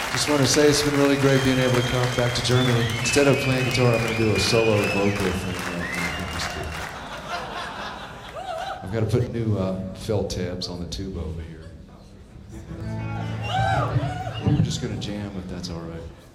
Just want to say it's been really great being able to come back to Germany. Instead of playing guitar, I'm going to do a solo vocal thing. I've got to put new felt tabs on the tuba over here. We're just going to jam, if that's all right.